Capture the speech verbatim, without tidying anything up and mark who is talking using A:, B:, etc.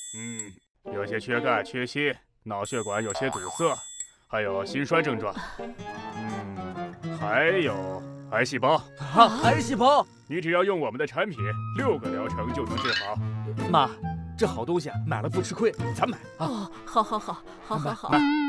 A: 嗯，有些缺钙、缺锌，脑血管有些堵塞，还有心衰症状。嗯，还有癌细胞。
B: 啊，癌细胞！
A: 你只要用我们的产品，六个疗程就能治好。
B: 妈，这好东西啊，买了不吃亏，咱买啊！
C: 哦，好好好，好好好。
A: 买